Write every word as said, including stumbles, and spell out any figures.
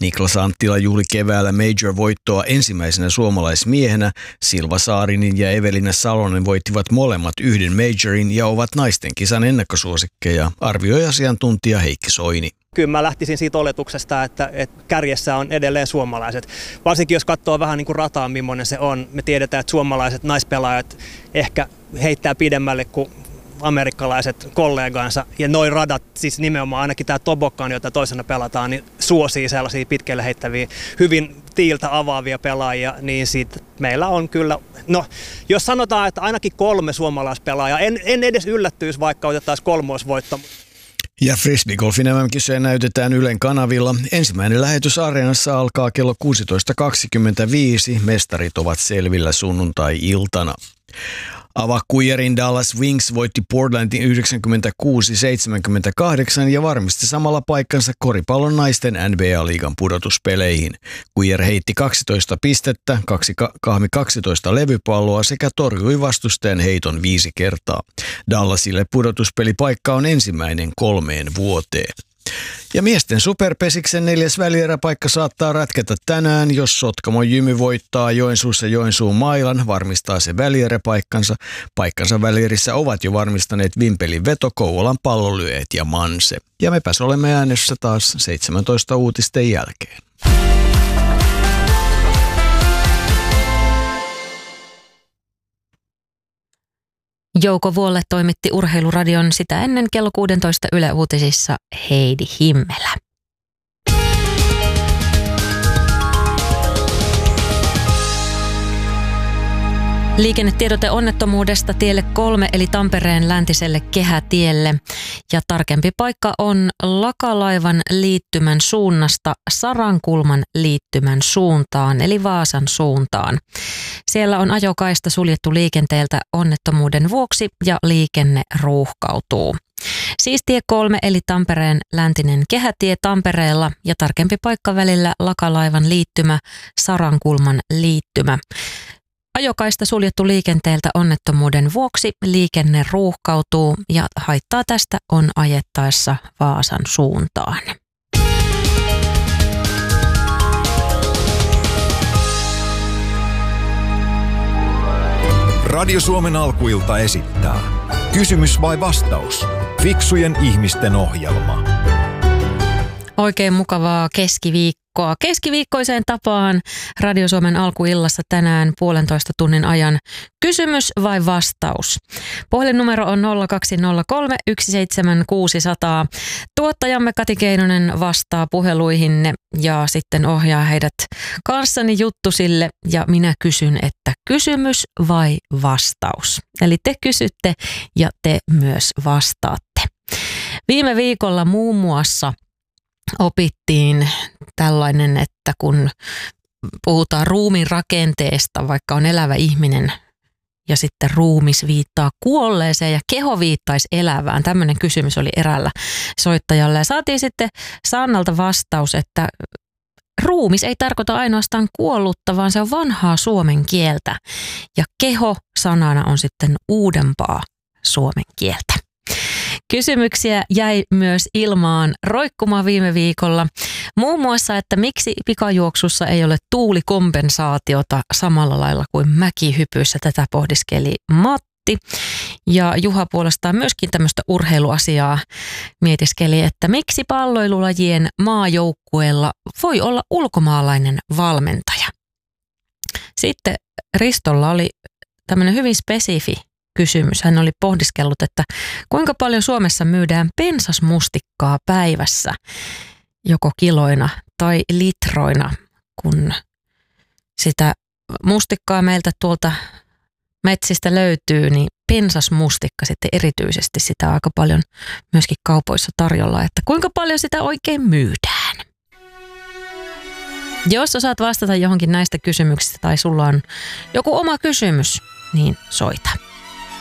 Niklas Anttila juhli keväällä Major-voittoa ensimmäisenä suomalaismiehenä. Silva Saarinen ja Evelina Salonen voittivat molemmat yhden Majorin ja ovat naisten kisan ennakkosuosikkeja, arvioi asiantuntija Heikki Soini. Kyllä mä lähtisin siitä oletuksesta, että, että kärjessä on edelleen suomalaiset. Varsinkin jos katsoo vähän niin kuin rataa, millainen se on. Me tiedetään, että suomalaiset naispelaajat ehkä heittää pidemmälle kuin amerikkalaiset kollegansa. Ja noi radat, siis nimenomaan ainakin tämä Toboggan, jota toisena pelataan, niin suosii sellaisia pitkälle heittäviä, hyvin tiiltä avaavia pelaajia. Niin siitä meillä on kyllä, no jos sanotaan, että ainakin kolme suomalaispelaajaa, en, en edes yllättyisi, vaikka otettaisiin kolmoisvoitto. Ja frisbeegolfin M M-kisoja näytetään Ylen kanavilla. Ensimmäinen lähetys Areenassa alkaa kello kuusitoista kaksikymmentäviisi. Mestarit ovat selvillä sunnuntai-iltana. Avakuijarin Dallas Wings voitti Portlandin yhdeksänkymmentäkuusi seitsemänkymmentäkahdeksan ja varmisti samalla paikkansa koripallon naisten N B A-liigan pudotuspeleihin. Kuijar heitti kaksitoista pistettä, kaksi, kahmi kaksitoista levypalloa sekä torjui vastustajan heiton viisi kertaa. Dallasille pudotuspelipaikka on ensimmäinen kolmeen vuoteen. Ja miesten superpesiksen neljäs välieräpaikka saattaa ratketa tänään, jos Sotkamo Jymy voittaa Joensuussa Joensuun Mailan, varmistaa se välieräpaikkansa. Paikkansa välierissä ovat jo varmistaneet Vimpelin Veto, Kouvolan Pallonlyöjät ja Manse. Ja mepäs olemme äänessä taas seitsemäntoista uutisten jälkeen. Jouko Vuolle toimitti Urheiluradion sitä ennen kello kuusitoista Yle Uutisissa Heidi Himmelä. Liikennetiedote onnettomuudesta tielle kolme eli Tampereen läntiselle kehätielle. Ja tarkempi paikka on Lakalaivan liittymän suunnasta Sarankulman liittymän suuntaan eli Vaasan suuntaan. Siellä on ajokaista suljettu liikenteeltä onnettomuuden vuoksi ja liikenne ruuhkautuu. Siis tie kolme eli Tampereen läntinen kehätie Tampereella ja tarkempi paikka välillä Lakalaivan liittymä Sarankulman liittymä. Ajokaista suljettu liikenteeltä onnettomuuden vuoksi, liikenne ruuhkautuu ja haittaa tästä on ajettaessa Vaasan suuntaan. Radio Suomen alkuilta esittää Kysymys vai vastaus? Fiksujen ihmisten ohjelma. Oikein mukavaa keskiviikkoa. Keskiviikkoiseen tapaan Radio Suomen alkuillassa tänään puolentoista tunnin ajan kysymys vai vastaus. Puhelinnumero on nolla kaksi nolla kolme yksi seitsemän kuusi nolla nolla. Tuottajamme Kati Keinonen vastaa puheluihinne ja sitten ohjaa heidät kanssani juttusille ja minä kysyn, että kysymys vai vastaus. Eli te kysytte ja te myös vastaatte. Viime viikolla muun muassa opittiin tällainen, että kun puhutaan ruumiin rakenteesta, vaikka on elävä ihminen ja sitten ruumis viittaa kuolleeseen ja keho viittaisi elävään. Tämmöinen kysymys oli eräällä soittajalla ja saatiin sitten Sannalta vastaus, että ruumis ei tarkoita ainoastaan kuollutta, vaan se on vanhaa suomen kieltä ja keho sanana on sitten uudempaa suomen kieltä. Kysymyksiä jäi myös ilmaan roikkumaan viime viikolla. Muun muassa, että miksi pikajuoksussa ei ole tuulikompensaatiota samalla lailla kuin mäkihypyssä. Tätä pohdiskeli Matti. Ja Juha puolestaan myöskin tämmöistä urheiluasiaa mietiskeli, että miksi palloilulajien maajoukkueella voi olla ulkomaalainen valmentaja. Sitten Ristolla oli tämmöinen hyvin spesifi kysymys. Hän oli pohdiskellut, että kuinka paljon Suomessa myydään pensasmustikkaa päivässä, joko kiloina tai litroina, kun sitä mustikkaa meiltä tuolta metsistä löytyy, niin pensasmustikka sitten erityisesti sitä aika paljon myöskin kaupoissa tarjolla, että kuinka paljon sitä oikein myydään. Jos osaat vastata johonkin näistä kysymyksistä tai sulla on joku oma kysymys, niin soita.